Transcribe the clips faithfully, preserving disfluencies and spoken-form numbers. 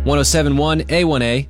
one oh seven point one A one A.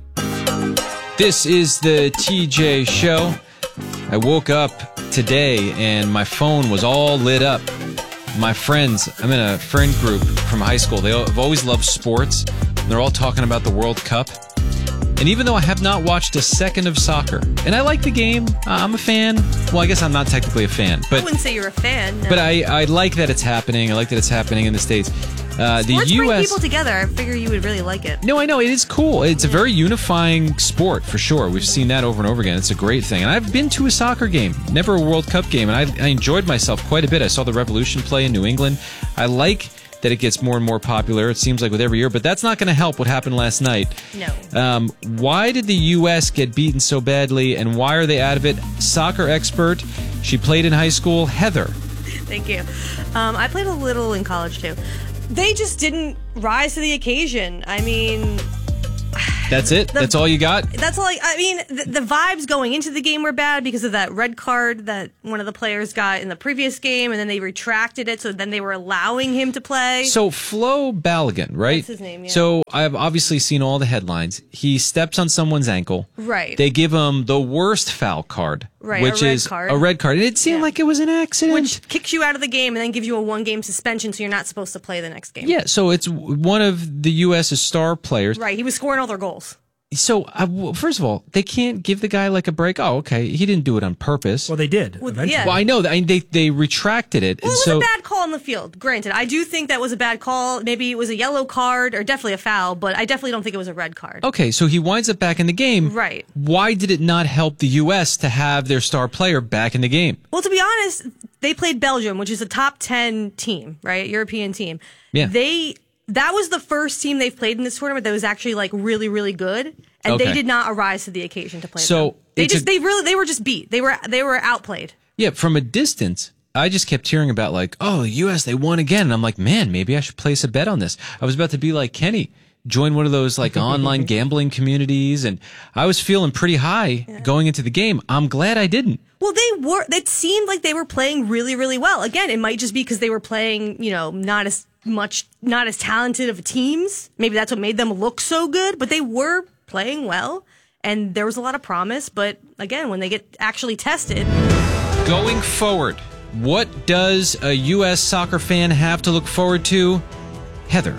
This is the T J Show. I woke up today and my phone was all lit up. My friends, I'm in a friend group from high school. They've always loved sports. And they're all talking about the World Cup. And even though I have not watched a second of soccer, and I like the game, I'm a fan. Well, I guess I'm not technically a fan. But I wouldn't say you're a fan. No. But I, I like that it's happening. I like that it's happening in the States. Uh, the Sports U S bring people together. I figure you would really like it. No, I know. It is cool. It's a very unifying sport, for sure. We've seen that over and over again. It's a great thing. And I've been to a soccer game, never a World Cup game, and I, I enjoyed myself quite a bit. I saw the Revolution play in New England. I like that it gets more and more popular, it seems like, with every year, but that's not going to help what happened last night. No. Um, why did the U S get beaten so badly, and why are they out of it? Soccer expert, she played in high school, Heather. Thank you. Um, I played a little in college, too. They just didn't rise to the occasion. I mean... That's it? The, that's all you got? That's all I, I mean, the, the vibes going into the game were bad because of that red card that one of the players got in the previous game, and then they retracted it, so then they were allowing him to play. So, Flo Balogun, right? That's his name, yeah. So, I've obviously seen all the headlines. He steps on someone's ankle. Right. They give him the worst foul card. Right, which a red is card. a red card. And it seemed yeah. like it was an accident. Which kicks you out of the game and then gives you a one-game suspension, so you're not supposed to play the next game. Yeah, so it's one of the U S's star players. Right, he was scoring all their goals. So, uh, well, first of all, they can't give the guy like a break. Oh, okay, he didn't do it on purpose. Well, they did. Well, eventually. yeah. Well, I know that. I mean, they they retracted it. Well, it was so, a bad call on the field. Granted, I do think that was a bad call. Maybe it was a yellow card or definitely a foul, but I definitely don't think it was a red card. Okay, so he winds up back in the game. Right. Why did it not help the U S to have their star player back in the game? Well, to be honest, they played Belgium, which is a top ten team, right? European team. Yeah. They that was the first team they've played in this tournament that was actually like really, really good. And okay. they did not arise to the occasion to play so them. They just a, they really they were just beat. They were they were outplayed. Yeah, from a distance, I just kept hearing about like, oh, the U S, they won again. And I'm like, man, maybe I should place a bet on this. I was about to be like Kenny, join one of those like online gambling communities, and I was feeling pretty high yeah. going into the game. I'm glad I didn't. Well, they were. It seemed like they were playing really, really well. Again, it might just be because they were playing, you know, not as much, not as talented of teams. Maybe that's what made them look so good. But they were playing well, and there was a lot of promise. But again, when they get actually tested, going forward, what does a U S soccer fan have to look forward to, Heather?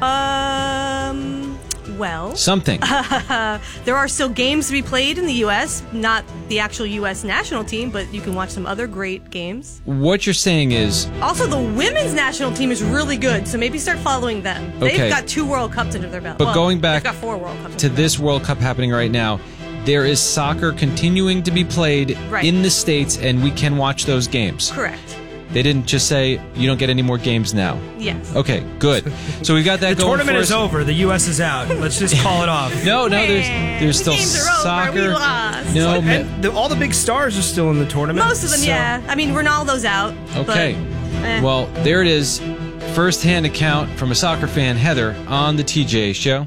Um, well, something. Uh, there are still games to be played in the U S, not the actual U S national team, but you can watch some other great games. What you're saying is... Also, the women's national team is really good, so maybe start following them. Okay. They've got two World Cups under their belt. But well, going back they've got four World Cups to this World Cup happening right now, there is soccer continuing to be played right. in the States, and we can watch those games. Correct. They didn't just say, you don't get any more games now. Yes. Okay, good. So we got that the going tournament for is us. over. The U S is out. Let's just call it off. no, no, there's there's still the games are soccer. Over. We lost. No, and the, all the big stars are still in the tournament. Most of them, so. yeah. I mean, Ronaldo's out. Okay. But, eh. Well, there it is. First-hand account from a soccer fan, Heather, on the T J Show.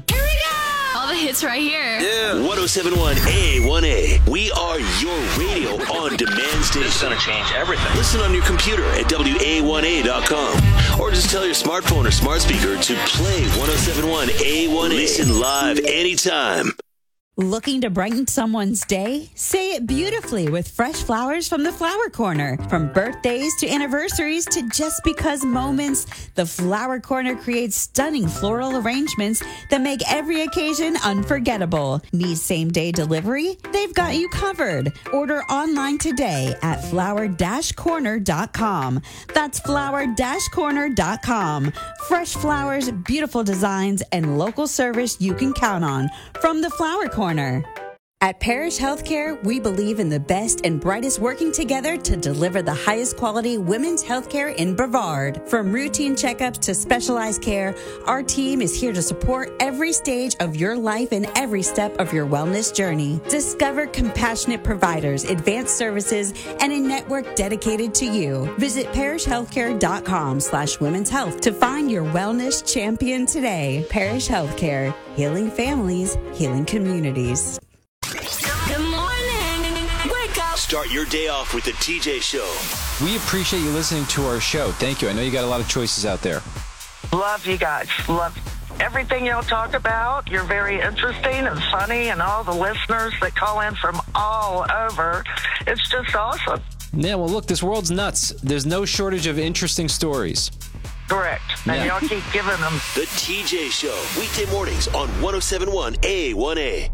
Hits right here. Yeah. one oh seven point one A one A. We are your radio on demand station. It's going to change everything. Listen on your computer at W A one A dot com. Or just tell your smartphone or smart speaker to play one oh seven point one A one A. Listen live anytime. Looking to brighten someone's day? Say it beautifully with fresh flowers from the Flower Corner. From birthdays to anniversaries to just because moments, the Flower Corner creates stunning floral arrangements that make every occasion unforgettable. Need same-day delivery? They've got you covered. Order online today at flower dash corner dot com. That's flower dash corner dot com. Fresh flowers, beautiful designs, and local service you can count on from the Flower Corner. Corner. At Parish Healthcare, we believe in the best and brightest working together to deliver the highest quality women's healthcare in Brevard. From routine checkups to specialized care, our team is here to support every stage of your life and every step of your wellness journey. Discover compassionate providers, advanced services, and a network dedicated to you. Visit parishhealthcare.com slash women's health to find your wellness champion today. Parish Healthcare, healing families, healing communities. Good morning. Wake up. Start your day off with the T J Show. We appreciate you listening to our show. Thank you. I know you got a lot of choices out there. Love you guys. Love everything y'all talk about. You're very interesting and funny, and all the listeners that call in from all over. It's just awesome. Yeah, well, look, this world's nuts. There's no shortage of interesting stories. Correct. And Yeah. y'all keep giving them. The T J Show, weekday mornings on one oh seven point one A one A.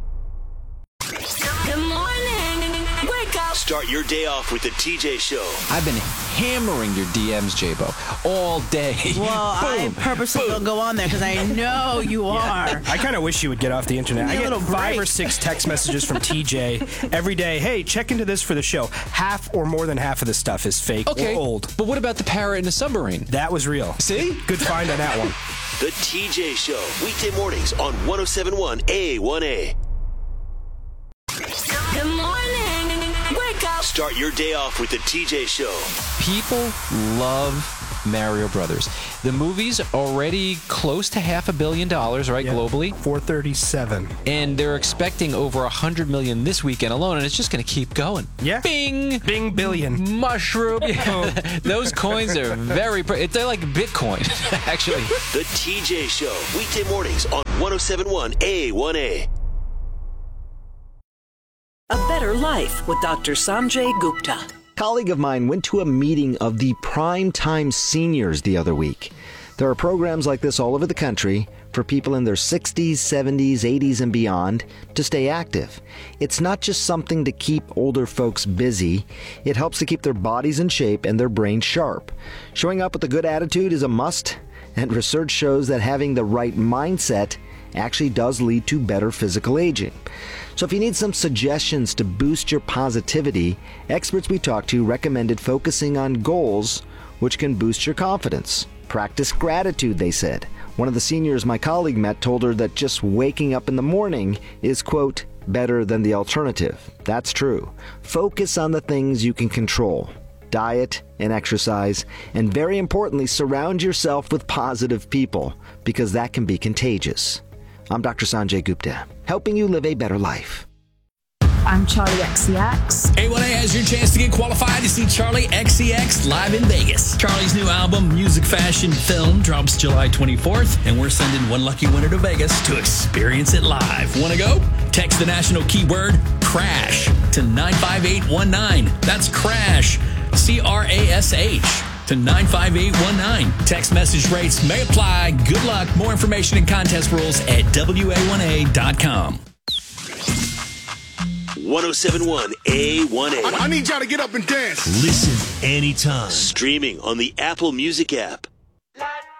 Good morning. Wake up. Start your day off with the T J Show. I've been hammering your D Ms, J-Bo, all day. Well, I Boom, purposely boom. don't go on there because I know you are. I kind of wish you would get off the internet. Give I me a get little five break. or six text messages from T J every day. Hey, check into this for the show. Half or more than half of this stuff is fake Okay, or old. but what about the parrot in the submarine? That was real. See? Good find on that one. The T J Show, weekday mornings on one oh seven point one A one A. Good morning. Wake up. Start your day off with the T J Show. People love Mario Brothers. The movie's already close to half a billion dollars, right, Yeah. globally? four thirty-seven. And they're expecting over a hundred million this weekend alone, and it's just going to keep going. Yeah. Bing! Bing billion. Mushroom. Yeah. Those coins are very, pr- they're like Bitcoin, actually. The T J Show, weekday mornings on one oh seven point one A one A. A Better Life with Doctor Sanjay Gupta. A colleague of mine went to a meeting of the Primetime Seniors the other week. There are programs like this all over the country for people in their sixties, seventies, eighties, and beyond to stay active. It's not just something to keep older folks busy. It helps to keep their bodies in shape and their brains sharp. Showing up with a good attitude is a must, and research shows that having the right mindset actually does lead to better physical aging. So if you need some suggestions to boost your positivity, experts we talked to recommended focusing on goals which can boost your confidence. Practice gratitude, they said. One of the seniors my colleague met told her that just waking up in the morning is, quote, better than the alternative. That's true. Focus on the things you can control. Diet and exercise, and very importantly, surround yourself with positive people, because that can be contagious. I'm Doctor Sanjay Gupta, helping you live a better life. I'm Charlie X C X. A one A has your chance to get qualified to see Charlie X C X live in Vegas. Charlie's new album, Music, Fashion, Film, drops July twenty-fourth, and we're sending one lucky winner to Vegas to experience it live. Want to go? Text the national keyword CRASH to nine five eight one nine. That's CRASH, C R A S H, to nine five eight one nine. Text message rates may apply. Good luck. More information and contest rules at W A one A dot com. one oh seven point one A one A. I, I need y'all to get up and dance. Listen anytime. Streaming on the Apple Music app.